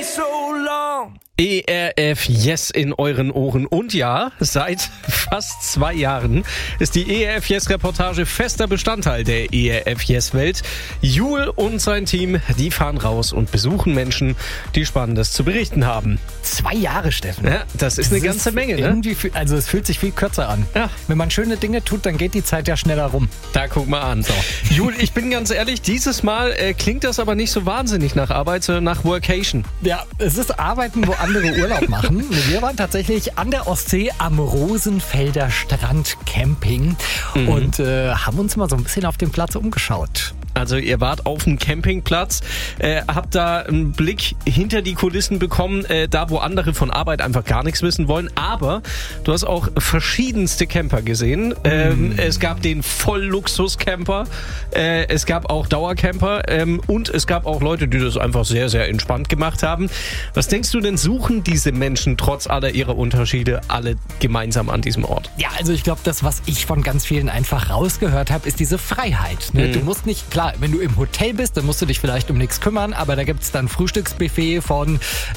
so long. ERF Yes in euren Ohren. Und ja, seit fast 2 Jahren ist die ERF Yes Reportage fester Bestandteil der ERF Yes Welt. Jul und sein Team, die fahren raus und besuchen Menschen, die Spannendes zu berichten haben. 2 Jahre, Steffen. Ja, das ist eine ganze Menge, ne? Irgendwie also es fühlt sich viel kürzer an. Ja. Wenn man schöne Dinge tut, dann geht die Zeit ja schneller rum. Da guck mal an. So. Jul, ich bin ganz ehrlich, dieses Mal klingt das aber nicht so wahnsinnig nach Arbeit, sondern nach Workation. Ja, es ist Arbeiten, wo andere Urlaub machen. Wir waren tatsächlich an der Ostsee am Rosenfelder Strand Camping und haben uns mal so ein bisschen auf dem Platz umgeschaut. Also ihr wart auf dem Campingplatz, habt da einen Blick hinter die Kulissen bekommen, da wo andere von Arbeit einfach gar nichts wissen wollen. Aber du hast auch verschiedenste Camper gesehen. Es gab den Vollluxus-Camper, es gab auch Dauercamper und es gab auch Leute, die das einfach sehr, sehr entspannt gemacht haben. Was denkst du denn, suchen diese Menschen trotz aller ihrer Unterschiede alle gemeinsam an diesem Ort? Ja, also ich glaube, das, was ich von ganz vielen einfach rausgehört habe, ist diese Freiheit. Ne? Du musst nicht, klar, wenn du im Hotel bist, dann musst du dich vielleicht um nichts kümmern, aber da gibt es dann Frühstücksbuffet von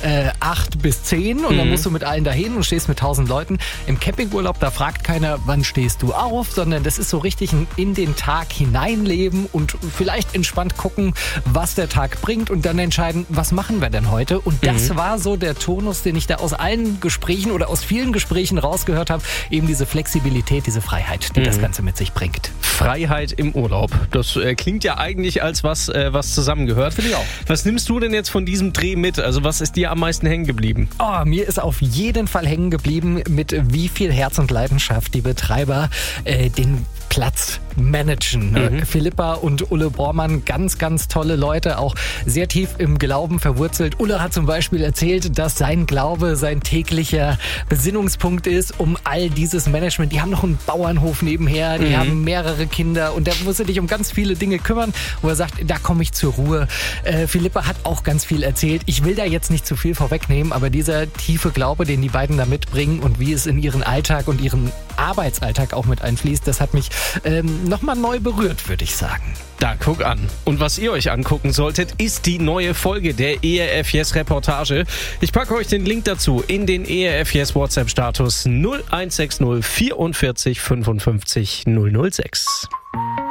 8 bis 10 und dann musst du mit allen dahin und stehst mit 1000 Leuten. Im Campingurlaub, da fragt keiner, wann stehst du auf, sondern das ist so richtig ein in den Tag hineinleben und vielleicht entspannt gucken, was der Tag bringt und dann entscheiden, was machen wir denn heute? Und das war so der Tonus, den ich da aus allen Gesprächen oder aus vielen Gesprächen rausgehört habe, eben diese Flexibilität, diese Freiheit, die das Ganze mit sich bringt. Freiheit im Urlaub. Das klingt ja eigentlich als was zusammengehört. Finde ich auch. Was nimmst du denn jetzt von diesem Dreh mit? Also was ist dir am meisten hängen geblieben? Oh, mir ist auf jeden Fall hängen geblieben, mit wie viel Herz und Leidenschaft die Betreiber den Platz managen. Philippa und Ulle Bormann, ganz, ganz tolle Leute, auch sehr tief im Glauben verwurzelt. Ulle hat zum Beispiel erzählt, dass sein Glaube sein täglicher Besinnungspunkt ist, um all dieses Management. Die haben noch einen Bauernhof nebenher, die haben mehrere Kinder und der muss sich um ganz viele Dinge kümmern, wo er sagt, da komme ich zur Ruhe. Philippa hat auch ganz viel erzählt. Ich will da jetzt nicht zu viel vorwegnehmen, aber dieser tiefe Glaube, den die beiden da mitbringen und wie es in ihren Alltag und ihren Arbeitsalltag auch mit einfließt, das hat mich nochmal neu berührt, würde ich sagen. Da guck an. Und was ihr euch angucken solltet, ist die neue Folge der ERF Yes Reportage. Ich packe euch den Link dazu in den ERF Yes WhatsApp-Status 0160 44 55 006.